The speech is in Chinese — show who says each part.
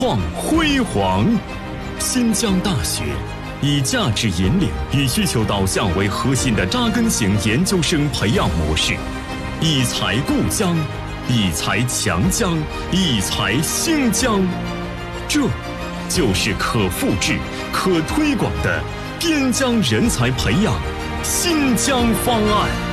Speaker 1: 创辉煌。新疆大学以价值引领与需求导向为核心的扎根型研究生培养模式，以才固疆，以才强疆，以才兴疆。这就是可复制、可推广的边疆人才培养新疆方案。